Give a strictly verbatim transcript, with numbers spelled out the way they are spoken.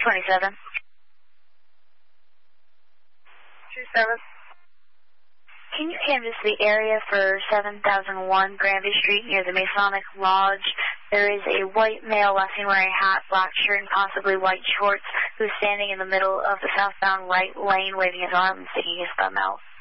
twenty-seven. two seven. Can you canvass the area for seven thousand one Granby Street near the Masonic Lodge? There is a white male last seen wearing a hat, black shirt, and possibly white shorts, who's standing in the middle of the southbound right lane, waving his arm and sticking his thumb out.